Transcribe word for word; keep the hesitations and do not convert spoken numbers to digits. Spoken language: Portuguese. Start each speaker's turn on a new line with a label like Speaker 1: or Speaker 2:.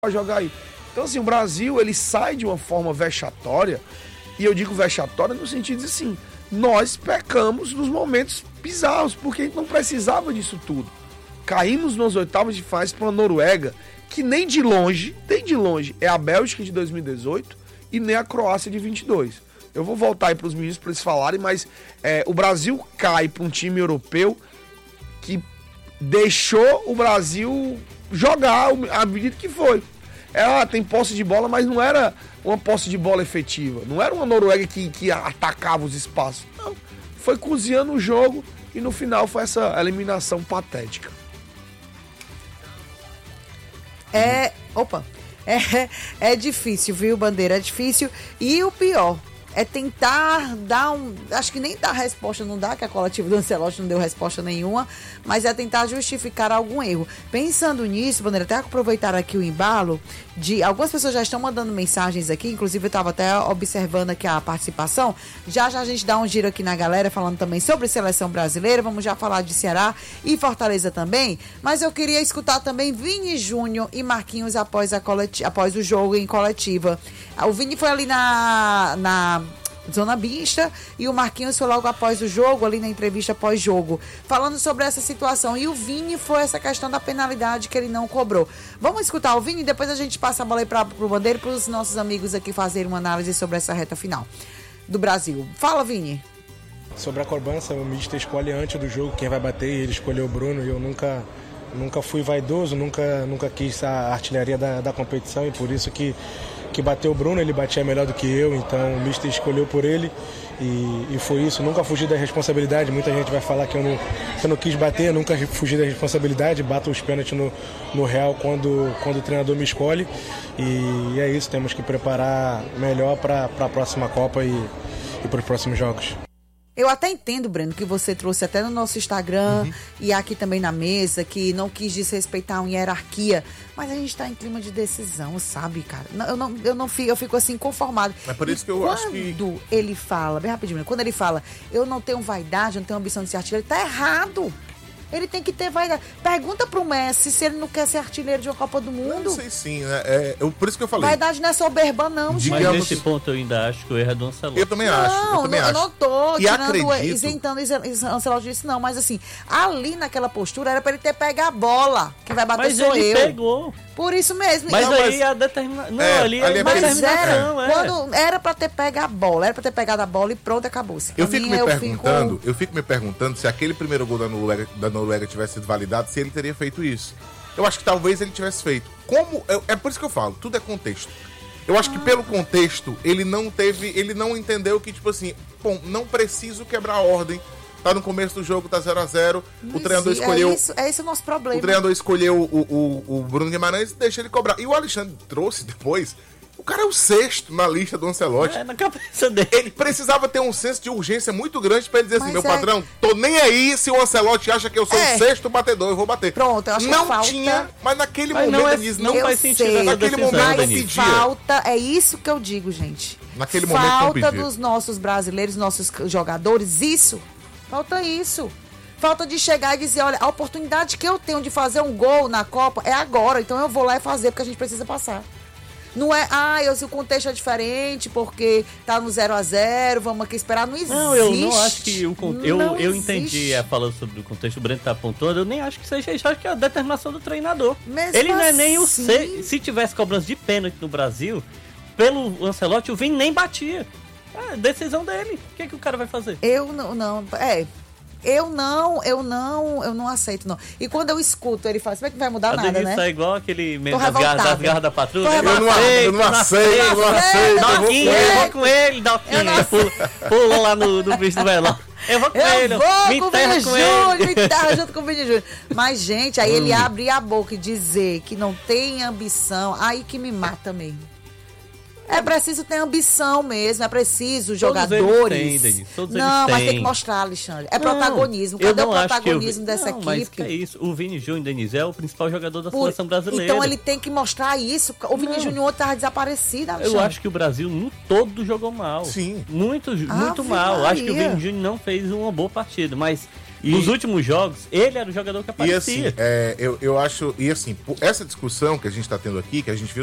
Speaker 1: jogar aí. Então, assim, o Brasil, ele sai de uma forma vexatória, e eu digo vexatória no sentido de, assim, nós pecamos nos momentos bizarros, porque a gente não precisava disso tudo. Caímos nas oitavas de fase para a Noruega, que nem de longe, nem de longe, é a Bélgica de dois mil e dezoito e nem a Croácia de vinte e dois. Eu vou voltar aí para os meninos para eles falarem, mas é, o Brasil cai para um time europeu que deixou o Brasil jogar a medida que foi. Ela tem posse de bola, mas não era uma posse de bola efetiva. Não era uma Noruega que, que atacava os espaços. Não. Foi cozinhando o jogo e no final foi essa eliminação patética.
Speaker 2: É. Opa! É, é difícil, viu, Bandeira? É difícil. E o pior é tentar dar um... Acho que nem dar resposta não dá, que a coletiva do Ancelotti não deu resposta nenhuma, mas é tentar justificar algum erro. Pensando nisso, Bandeira, até aproveitar aqui o embalo de... Algumas pessoas já estão mandando mensagens aqui, inclusive eu estava até observando aqui a participação. Já já a gente dá um giro aqui na galera, falando também sobre seleção brasileira, vamos já falar de Ceará e Fortaleza também, mas eu queria escutar também Vini Júnior e Marquinhos após, a coleti... após o jogo em coletiva. O Vini foi ali na... na zona mista e o Marquinhos foi logo após o jogo, ali na entrevista pós-jogo, falando sobre essa situação. E o Vini foi essa questão da penalidade que ele não cobrou. Vamos escutar o Vini e depois a gente passa a bola aí para o Bandeira e para os nossos amigos aqui fazerem uma análise sobre essa reta final do Brasil. Fala, Vini.
Speaker 3: Sobre a cobrança, o Mister escolhe antes do jogo quem vai bater, ele escolheu o Bruno e eu nunca, nunca fui vaidoso, nunca, nunca quis a artilharia da, da competição e por isso que que bateu o Bruno, ele batia melhor do que eu, então o Mister escolheu por ele e, e foi isso, nunca fugi da responsabilidade. Muita gente vai falar que eu não, que eu não quis bater, nunca fugi da responsabilidade, bato os pênaltis no, no real quando, quando o treinador me escolhe e, e é isso, temos que preparar melhor para a próxima Copa e, e para os próximos jogos.
Speaker 2: Eu até entendo, Breno, que você trouxe até no nosso Instagram uhum. e aqui também na mesa, que não quis desrespeitar uma hierarquia, mas a gente tá em clima de decisão, sabe, cara? Eu não, eu não fico, eu fico assim, conformado.
Speaker 4: É por isso que eu
Speaker 2: quando
Speaker 4: acho que...
Speaker 2: Quando ele fala, bem rapidinho, quando ele fala, eu não tenho vaidade, eu não tenho ambição de ser artilheiro, ele tá errado. Ele tem que ter vaidade. Pergunta pro Messi se ele não quer ser artilheiro de uma Copa do Mundo.
Speaker 4: Não sei sim, né? É, eu, por isso que eu falei.
Speaker 2: Vaidade não é soberba, não, gente.
Speaker 5: Mas nesse ponto eu ainda acho que o erro é do Ancelotti.
Speaker 4: Eu também acho.
Speaker 2: Não,
Speaker 4: eu também
Speaker 2: não,
Speaker 4: acho.
Speaker 2: eu não tô
Speaker 4: e
Speaker 2: tirando,
Speaker 4: acredito...
Speaker 2: isentando Ancelotti disso, não. Mas assim, ali naquela postura era pra ele ter pego a bola. Quem vai bater
Speaker 5: mas
Speaker 2: sou
Speaker 5: ele
Speaker 2: eu.
Speaker 5: pegou.
Speaker 2: Por isso mesmo.
Speaker 5: Mas
Speaker 2: não,
Speaker 5: aí
Speaker 2: mas...
Speaker 5: a determinação... Não,
Speaker 4: é,
Speaker 5: ali,
Speaker 4: ali é
Speaker 5: mas
Speaker 2: era,
Speaker 5: é.
Speaker 2: quando era pra ter pegado a bola. Era pra ter pegado a bola e pronto, acabou-se.
Speaker 4: Eu fico,
Speaker 2: mim,
Speaker 4: me
Speaker 2: eu,
Speaker 4: perguntando,
Speaker 2: fico...
Speaker 4: eu fico me perguntando se aquele primeiro gol da Noruega, da Noruega tivesse sido validado, se ele teria feito isso. Eu acho que talvez ele tivesse feito. Como eu, é por isso que eu falo, tudo é contexto. Eu acho ah. que pelo contexto, ele não teve, ele não entendeu que, tipo assim, bom, não preciso quebrar a ordem. Tá no começo do jogo, tá zero a zero. O treinador escolheu.
Speaker 2: É isso, é esse o nosso problema.
Speaker 4: O treinador escolheu o, o, o Bruno Guimarães e deixa ele cobrar. E o Alexandre trouxe depois. O cara é o sexto na lista do Ancelotti.
Speaker 5: É, na cabeça dele.
Speaker 4: Ele precisava ter um senso de urgência muito grande pra ele dizer assim:
Speaker 2: mas
Speaker 4: meu
Speaker 2: é...
Speaker 4: padrão, tô nem aí se o Ancelotti acha que eu sou é. o sexto batedor, eu vou bater.
Speaker 2: Pronto, eu acho
Speaker 4: não
Speaker 2: que falta...
Speaker 4: tinha, mas naquele
Speaker 5: mas
Speaker 4: momento,
Speaker 5: não, é,
Speaker 4: Denise,
Speaker 5: não
Speaker 4: não
Speaker 5: faz sentido.
Speaker 2: Sei,
Speaker 4: naquele
Speaker 5: decisão,
Speaker 4: momento não
Speaker 5: Denise.
Speaker 4: pedia.
Speaker 2: Falta, é isso que eu digo, gente.
Speaker 4: Naquele momento não
Speaker 2: falta
Speaker 4: pedia.
Speaker 2: dos nossos brasileiros, nossos jogadores, isso. Falta isso. Falta de chegar e dizer, olha, a oportunidade que eu tenho de fazer um gol na Copa é agora, então eu vou lá e fazer, porque a gente precisa passar. Não é, ah, eu, se o contexto é diferente, porque tá no zero a zero, vamos aqui esperar, não existe.
Speaker 5: Não, eu não acho que o eu,
Speaker 2: não
Speaker 5: eu
Speaker 2: existe.
Speaker 5: entendi, é, falando sobre o contexto, o Breno tá apontando, eu nem acho que seja isso, acho que é a determinação do treinador.
Speaker 2: Mesmo
Speaker 5: Ele não é
Speaker 2: assim...
Speaker 5: nem o se, se tivesse cobrança de pênalti no Brasil, pelo Ancelotti, o Vini nem batia. É decisão dele. O que, é que o cara vai fazer?
Speaker 2: Eu não, não, é... Eu não, eu não, eu não aceito, não. E quando eu escuto ele fala, como é que não vai mudar
Speaker 5: a
Speaker 2: nada,
Speaker 5: Denise
Speaker 2: né?
Speaker 5: tá igual aquele mesmo
Speaker 2: das
Speaker 5: garras, das garras da patrulha.
Speaker 2: Eu
Speaker 4: não, eu não aceito, eu não aceito.
Speaker 5: Doquinho, eu vou com ele, Doquinho. Pula, pula lá no, no bicho do velão. Eu vou com
Speaker 2: eu
Speaker 5: ele,
Speaker 2: vou
Speaker 5: me
Speaker 2: com o Vini Júnior, me enterra junto com o Vini Júnior. Mas, gente, aí ele abre a boca e dizer que não tem ambição, aí que me mata mesmo. É preciso ter ambição mesmo, é preciso
Speaker 5: Todos
Speaker 2: jogadores.
Speaker 5: Eles têm, Denise, todos
Speaker 2: não,
Speaker 5: eles
Speaker 2: mas
Speaker 5: têm.
Speaker 2: tem que mostrar, Alexandre. É
Speaker 5: não,
Speaker 2: protagonismo. Cadê o protagonismo
Speaker 5: eu...
Speaker 2: dessa
Speaker 5: não,
Speaker 2: equipe?
Speaker 5: Mas que é isso? O Vini Júnior, Denise, é o principal jogador da
Speaker 2: Por...
Speaker 5: seleção brasileira.
Speaker 2: Então ele tem que mostrar isso. O Vini Júnior estava desaparecido, Alexandre.
Speaker 5: Eu acho que o Brasil no todo jogou mal.
Speaker 4: Sim.
Speaker 5: Muito,
Speaker 2: Ah,
Speaker 5: muito mal.
Speaker 2: Maria.
Speaker 5: Acho que o Vini Júnior não fez uma boa partida, mas
Speaker 4: E-
Speaker 5: Nos últimos jogos, ele era o jogador que
Speaker 4: E
Speaker 5: aparecia.
Speaker 4: assim, é, eu, eu acho. E assim, essa discussão que a gente está tendo aqui, que a gente viu